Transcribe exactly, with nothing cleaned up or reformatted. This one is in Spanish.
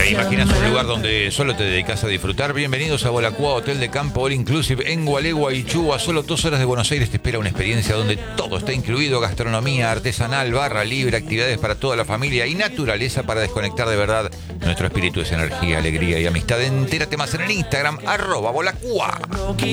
¿Te imaginas un lugar donde solo te dedicas a disfrutar? Bienvenidos a Bolacua, Hotel de Campo All Inclusive en Gualeguaychú. A solo dos horas de Buenos Aires te espera una experiencia donde todo está incluido: gastronomía artesanal, barra libre, actividades para toda la familia y naturaleza para desconectar de verdad. Nuestro espíritu es energía, alegría y amistad. Entérate más en el Instagram, arroba Bolacua.